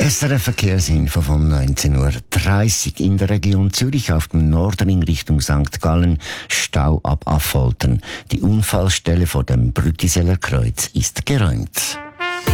SRF Verkehrsinfo von 19:30 Uhr. In der Region Zürich auf dem Nordring Richtung St. Gallen Stau ab Affoltern. Die Unfallstelle vor dem Brütiseler Kreuz ist geräumt.